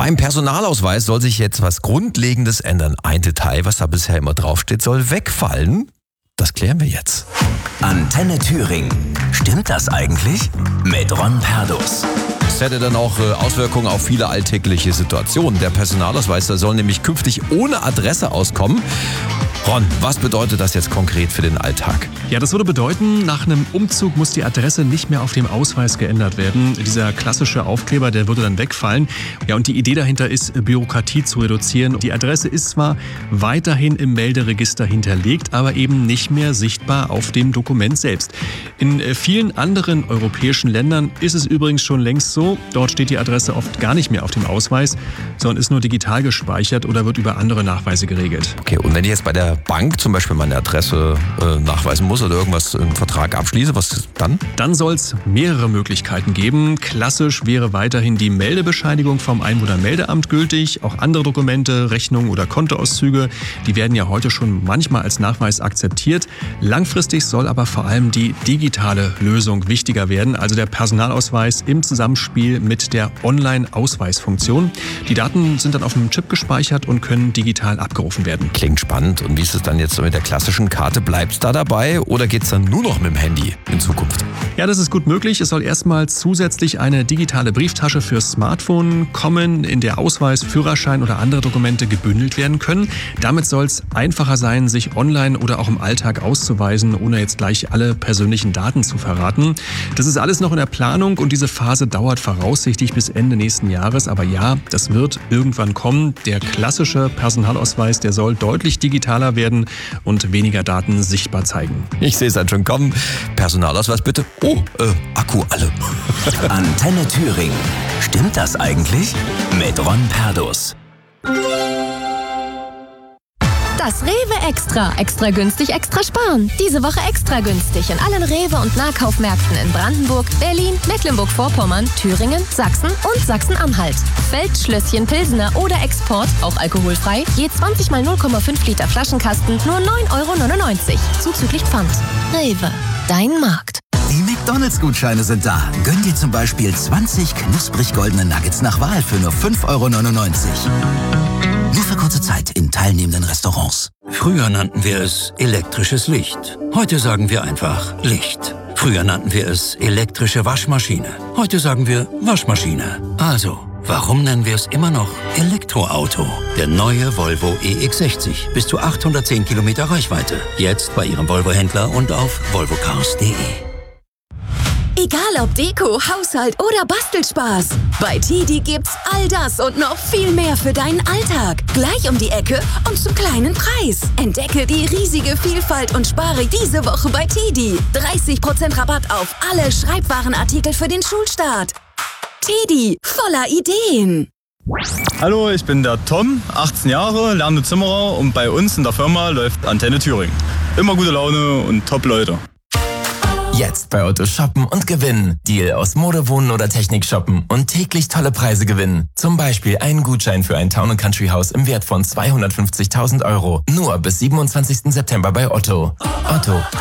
Beim Personalausweis soll sich jetzt was Grundlegendes ändern. Ein Detail, was da bisher immer draufsteht, soll wegfallen. Das klären wir jetzt. Antenne Thüringen. Stimmt das eigentlich? Mit Ron Perdus. Das hätte dann auch Auswirkungen auf viele alltägliche Situationen. Der Personalausweis soll nämlich künftig ohne Adresse auskommen. Ron, was bedeutet das jetzt konkret für den Alltag? Ja, das würde bedeuten, nach einem Umzug muss die Adresse nicht mehr auf dem Ausweis geändert werden. Dieser klassische Aufkleber, der würde dann wegfallen. Ja, und die Idee dahinter ist, Bürokratie zu reduzieren. Die Adresse ist zwar weiterhin im Melderegister hinterlegt, aber eben nicht mehr sichtbar auf dem Dokument selbst. In vielen anderen europäischen Ländern ist es übrigens schon längst so. Dort steht die Adresse oft gar nicht mehr auf dem Ausweis, sondern ist nur digital gespeichert oder wird über andere Nachweise geregelt. Okay, und wenn ich jetzt bei der Bank zum Beispiel meine Adresse nachweisen muss oder irgendwas im Vertrag abschließe, was dann? Dann soll es mehrere Möglichkeiten geben. Klassisch wäre weiterhin die Meldebescheinigung vom Einwohnermeldeamt gültig. Auch andere Dokumente, Rechnungen oder Kontoauszüge, die werden ja heute schon manchmal als Nachweis akzeptiert. Langfristig soll aber vor allem die digitale Lösung wichtiger werden, also der Personalausweis im Zusammenspiel mit der Online-Ausweisfunktion. Die Daten sind dann auf einem Chip gespeichert und können digital abgerufen werden. Klingt spannend. Und wie ist es dann jetzt mit der klassischen Karte? Bleibt es da dabei oder geht es dann nur noch mit dem Handy in Zukunft? Ja, das ist gut möglich. Es soll erstmal zusätzlich eine digitale Brieftasche fürs Smartphone kommen, in der Ausweis, Führerschein oder andere Dokumente gebündelt werden können. Damit soll es einfacher sein, sich online oder auch im Alltag auszuweisen, ohne jetzt gleich alle persönlichen Daten zu verraten. Das ist alles noch in der Planung und diese Phase dauert voraussichtlich bis Ende nächsten Jahres. Aber ja, das wird irgendwann kommen. Der klassische Personalausweis, der soll deutlich digitaler werden und weniger Daten sichtbar zeigen. Ich sehe es dann schon kommen. Personalausweis bitte. Oh, Akku alle. Antenne Thüringen. Stimmt das eigentlich? Mit Ron Perdus. Das Rewe Extra. Extra günstig, extra sparen. Diese Woche extra günstig in allen Rewe- und Nahkaufmärkten in Brandenburg, Berlin, Mecklenburg-Vorpommern, Thüringen, Sachsen und Sachsen-Anhalt. Feldschlösschen Pilsener oder Export, auch alkoholfrei, je 20 mal 0,5 Liter Flaschenkasten, nur 9,99 €. Zuzüglich Pfand. Rewe, dein Markt. Die McDonalds-Gutscheine sind da. Gönn dir zum Beispiel 20 knusprig goldene Nuggets nach Wahl für nur 5,99 €. Nur für kurze Zeit in teilnehmenden Restaurants. Früher nannten wir es elektrisches Licht. Heute sagen wir einfach Licht. Früher nannten wir es elektrische Waschmaschine. Heute sagen wir Waschmaschine. Also, warum nennen wir es immer noch Elektroauto? Der neue Volvo EX60. Bis zu 810 Kilometer Reichweite. Jetzt bei Ihrem Volvo-Händler und auf volvocars.de. Egal ob Deko, Haushalt oder Bastelspaß. Bei TIDI gibt's all das und noch viel mehr für deinen Alltag. Gleich um die Ecke und zum kleinen Preis. Entdecke die riesige Vielfalt und spare diese Woche bei TIDI. 30% Rabatt auf alle Schreibwarenartikel für den Schulstart. TIDI, voller Ideen. Hallo, ich bin der Tom, 18 Jahre, lernende Zimmerer und bei uns in der Firma läuft Antenne Thüringen. Immer gute Laune und top Leute. Jetzt bei Otto shoppen und gewinnen. Deal aus Mode, Wohnen oder Technik shoppen und täglich tolle Preise gewinnen. Zum Beispiel einen Gutschein für ein Town & Country Haus im Wert von 250.000 €. Nur bis 27. September bei Otto. Otto.